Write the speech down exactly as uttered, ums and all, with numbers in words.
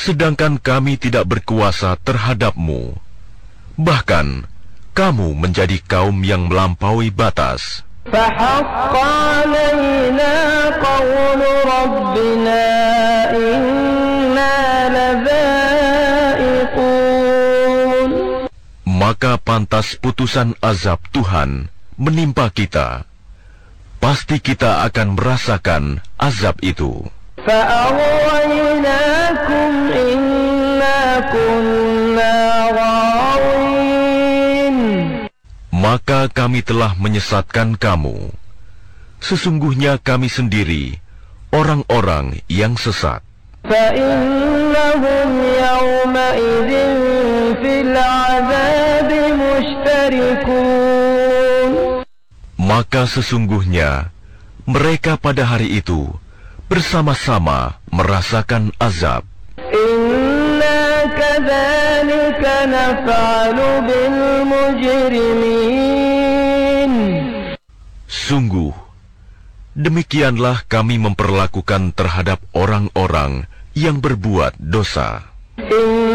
sedangkan kami tidak berkuasa terhadapmu. Bahkan, kamu menjadi kaum yang melampaui batas. فحق علينا قول ربنا إنا لذائقون. Maka pantas putusan azab Tuhan menimpa kita. Pasti kita akan merasakan azab itu. فأغويناكم إنا كنا غاوين. Maka kami telah menyesatkan kamu. Sesungguhnya kami sendiri orang-orang yang sesat. فإنهم يومئذ في العذاب مشتركون. Maka sesungguhnya mereka pada hari itu bersama-sama merasakan azab. Inna kadzalika naf'alu bil mujrimin. Sungguh, demikianlah kami memperlakukan terhadap orang-orang yang berbuat dosa.